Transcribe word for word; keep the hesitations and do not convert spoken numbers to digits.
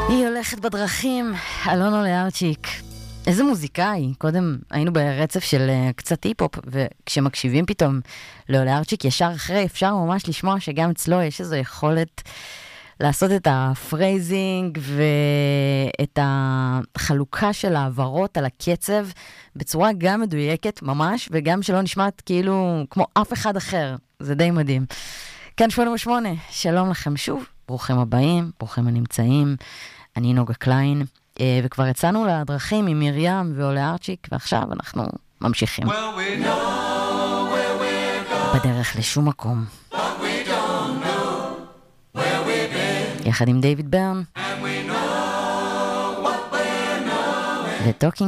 היא הולכת בדרכים, אלונו לארצ'יק. איזה מוזיקאי. קודם היינו ברצף של uh, קצת היפ-הופ, וכשמקשיבים פתאום לעולה ארצ'יק ישר אחרי, אפשר ממש לשמוע שגם אצלו יש איזו יכולת לעשות את הפרייזינג ואת החלוקה של העברות על הקצב בצורה גם מדויקת ממש, וגם שלא נשמעת כאילו כמו אף אחד אחר. זה די מדהים. כאן שמונה ושמונה, שלום לכם שוב, ברוכים הבאים, ברוכים הנמצאים. אני נוגה קליין, וכבר יצאנו לדרכים עם מרים ועולה ארצ'יק, ועכשיו אנחנו ממשיכים. Well, we know where we're going, בדרך לשום מקום. But we don't know where we've been. יחד עם דיוויד ברן. And we know what we're knowing. ו-Talking